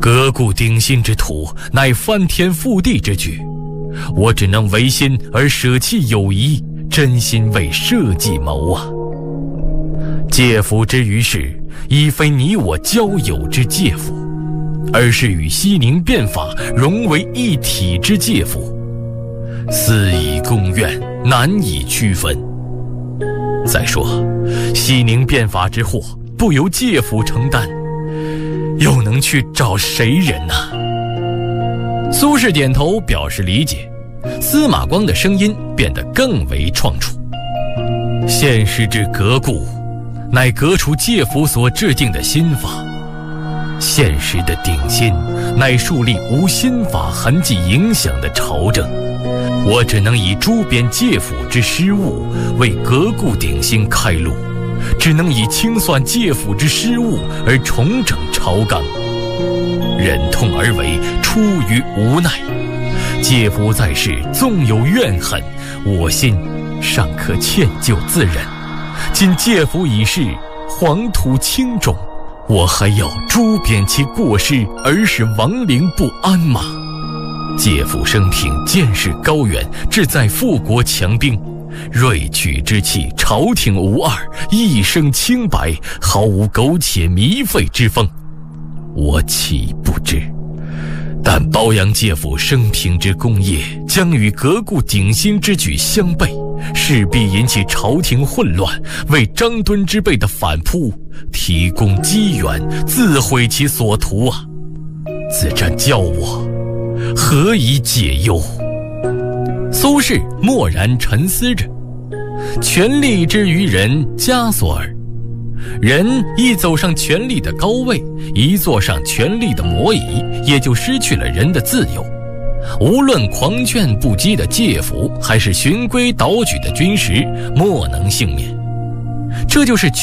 革故鼎新之图，乃翻天覆地之举，我只能违心而舍弃友谊，真心为社稷谋啊！借府之于世，已非你我交友之借府，而是与西宁变法融为一体之借府，私以公怨，难以区分。再说，西宁变法之祸，不由借府承担，又能去找谁人呢？苏轼点头表示理解，司马光的声音变得更为创出。现实之革故，乃革除借府所制定的新法；现实的鼎新，乃树立无新法痕迹影响的朝政。我只能以诸边借府之失误，为革故鼎新开路，只能以清算借府之失误而重整朝纲。忍痛而为，出于无奈。借府在世，纵有怨恨，我心尚可歉疚自忍。今借府已逝，黄土轻重，我还要诛贬其过失，而使亡灵不安吗？借府生平，见识高远，志在富国强兵，锐取之气，朝廷无二，一生清白，毫无苟且糜费之风。我岂不知？但褒扬借府生平之功业，将与革故鼎新之举相悖，势必引起朝廷混乱，为张敦之辈的反扑提供机缘，自毁其所图啊！此战教我何以解忧？苏轼默然沉思着，权力之于人，枷锁耳。人一走上权力的高位，一坐上权力的魔椅，也就失去了人的自由。无论狂犬不羁的借府，还是循规蹈矩的军师，莫能幸免。这就是